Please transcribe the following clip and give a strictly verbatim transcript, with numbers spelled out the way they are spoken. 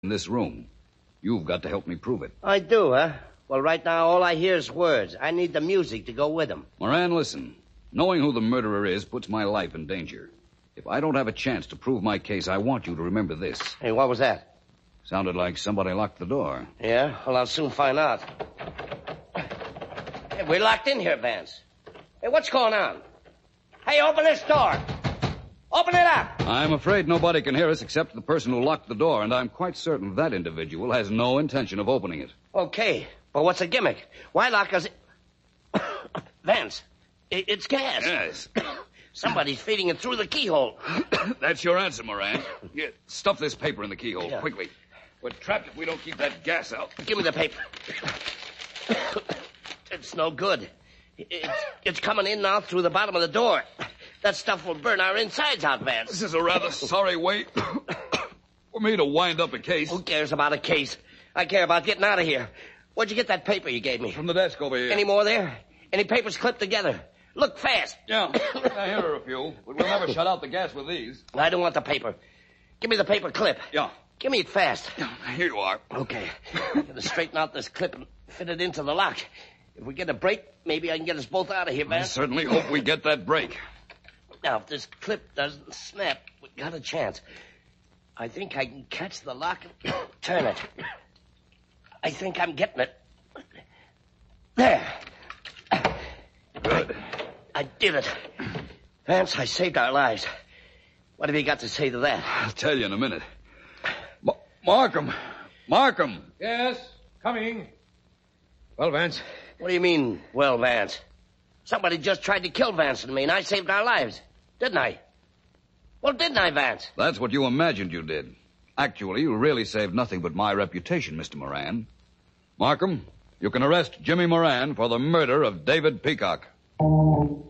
in this room. You've got to help me prove it. I do, huh? Well, right now, all I hear is words. I need the music to go with them. Moran, listen. Knowing who the murderer is puts my life in danger. If I don't have a chance to prove my case, I want you to remember this. Hey, what was that? Sounded like somebody locked the door. Yeah? Well, I'll soon find out. Hey, we're locked in here, Vance. Hey, what's going on? Hey, open this door. Open it up. I'm afraid nobody can hear us except the person who locked the door, and I'm quite certain that individual has no intention of opening it. Okay, but what's the gimmick? Why lock us in? Vance, it, it's gas. Yes. Somebody's feeding it through the keyhole. That's your answer, Moran. Here, stuff this paper in the keyhole, Yeah. quickly. We're trapped if we don't keep that gas out. Give me the paper. It's no good. It's, it's coming in now through the bottom of the door. That stuff will burn our insides out, Vance. This is a rather sorry way for me to wind up a case. Who cares about a case? I care about getting out of here. Where'd you get that paper you gave me? From the desk over here. Any more there? Any papers clipped together? Look fast. Yeah, yeah, here are a few. But we'll never shut out the gas with these. I don't want the paper. Give me the paper clip. Yeah. Give me it fast. Here you are. Okay. I'm going to straighten out this clip and fit it into the lock. If we get a break, maybe I can get us both out of here, I Vance. certainly hope we get that break. Now, if this clip doesn't snap, we got a chance. I think I can catch the lock and turn it. I think I'm getting it. There. Good. I did it. Vance, I saved our lives. What have you got to say to that? I'll tell you in a minute. Ma- Markham! Markham! Yes, coming. Well, Vance? What do you mean, well, Vance? Somebody just tried to kill Vance and me, and I saved our lives. Didn't I? Well, didn't I, Vance? That's what you imagined you did. Actually, you really saved nothing but my reputation, Mister Moran. Markham, you can arrest Jimmy Moran for the murder of David Peacock.